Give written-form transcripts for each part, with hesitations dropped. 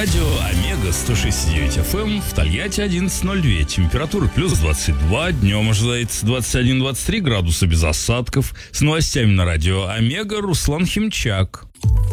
Радио Омега 106.9 FM в Тольятти 11.02. Температура плюс 22. Днем ожидается 21-23 градуса без осадков. С новостями на радио Омега Руслан Химчак.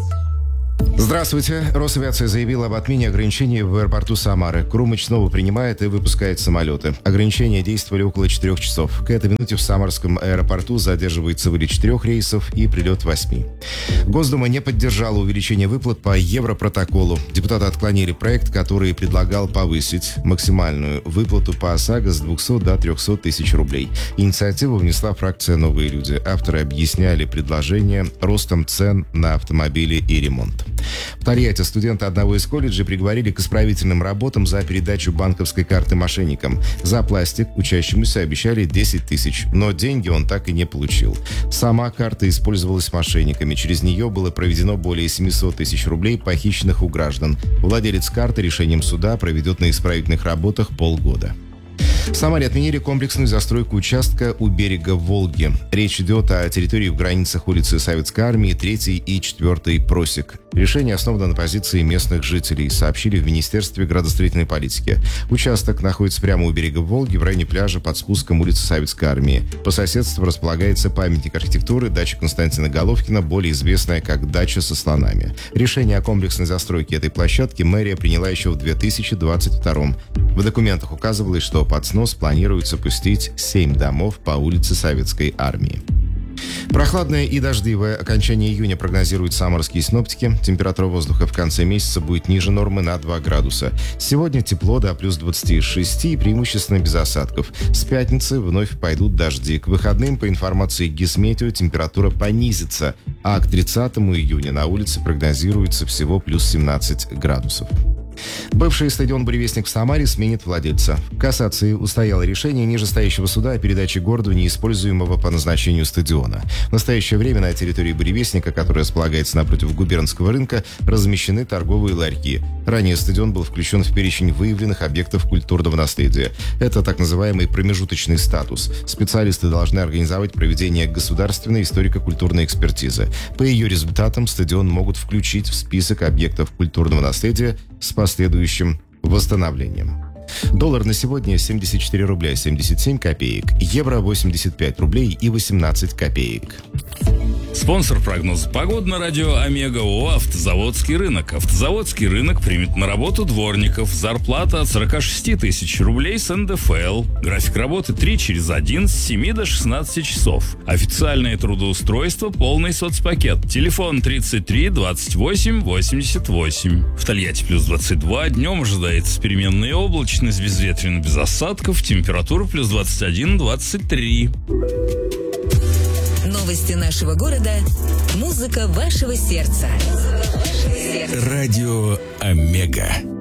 Здравствуйте. Росавиация заявила об отмене ограничений в аэропорту Самары. Крумыч снова принимает и выпускает самолеты. Ограничения действовали около 4 часов. К этой минуте в Самарском аэропорту задерживается вылет 4 рейсов и прилет 8. Госдума не поддержала увеличение выплат по Европротоколу. Депутаты отклонили проект, который предлагал повысить максимальную выплату по ОСАГО с 200 до 300 тысяч рублей. Инициативу внесла фракция «Новые люди». Авторы объясняли предложение ростом цен на автомобили и ремонт. В Тольятти студенты одного из колледжей приговорили к исправительным работам за передачу банковской карты мошенникам. За пластик учащемуся обещали 10 тысяч, но деньги он так и не получил. Сама карта использовалась мошенниками. Через нее было проведено более 700 тысяч рублей, похищенных у граждан. Владелец карты решением суда проведет на исправительных работах полгода. В Самаре отменили комплексную застройку участка у берега Волги. Речь идет о территории в границах улицы Советской Армии, 3 и 4 просек. Решение основано на позиции местных жителей, сообщили в Министерстве градостроительной политики. Участок находится прямо у берега Волги, в районе пляжа под спуском улицы Советской Армии. По соседству располагается памятник архитектуры дача Константина Головкина, более известная как дача со слонами. Решение о комплексной застройке этой площадки мэрия приняла еще в 2022. В документах указывалось, что под снос планируется пустить 7 домов по улице Советской Армии. Прохладное и дождливое окончание июня прогнозируют самарские синоптики. Температура воздуха в конце месяца будет ниже нормы на 2 градуса. Сегодня тепло до плюс 26 и преимущественно без осадков. С пятницы вновь пойдут дожди. К выходным, по информации Гисметео, температура понизится, а к 30 июня на улице прогнозируется всего плюс 17 градусов. Бывший стадион «Буревестник» в Самаре сменит владельца. В кассации устояло решение нижестоящего суда о передаче городу неиспользуемого по назначению стадиона. В настоящее время на территории «Буревестника», которая располагается напротив губернского рынка, размещены торговые ларьки. Ранее стадион был включен в перечень выявленных объектов культурного наследия. Это так называемый промежуточный статус. Специалисты должны организовать проведение государственной историко-культурной экспертизы. По ее результатам стадион могут включить в список объектов культурного наследия с последующим восстановлением. Доллар на сегодня 74 рубля 77 копеек, евро 85 рублей и 18 копеек. Спонсор прогноза погоды на радио Омега ООО «Автозаводский рынок». Автозаводский рынок примет на работу дворников. Зарплата от 46 тысяч рублей с НДФЛ. График работы 3/1 с 7 до 16 часов. Официальное трудоустройство, полный соцпакет. Телефон 33 28 88. В Тольятти плюс 22. Днем ожидается переменная облачность, безветренно без осадков. Температура плюс 21-23. Новости нашего города. Музыка вашего сердца. Радио Омега.